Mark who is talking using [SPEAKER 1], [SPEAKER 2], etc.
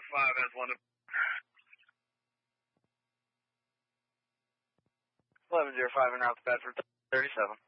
[SPEAKER 1] has London.
[SPEAKER 2] 1105 en route to Bedford 37.